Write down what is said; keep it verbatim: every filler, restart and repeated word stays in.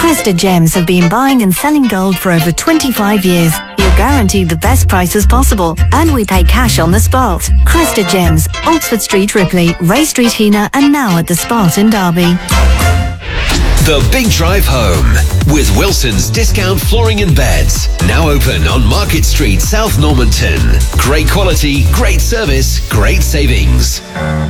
Cresta Gems have been buying and selling gold for over twenty-five years. You're guaranteed the best prices possible, and we pay cash on the spot. Cresta Gems, Oxford Street, Ripley, Ray Street, Heanor, and now at the Spot in Derby. The Big Drive Home with Wilson's Discount Flooring and Beds. Now open on Market Street, South Normanton. Great quality, great service, great savings.